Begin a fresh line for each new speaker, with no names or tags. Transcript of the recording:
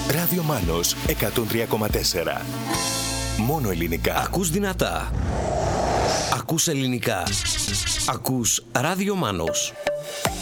Ράδιο Μάνος 103,4. Μόνο ελληνικά.
Ακούς δυνατά. Ακούς ελληνικά. Ακούς Ράδιο Μάνος.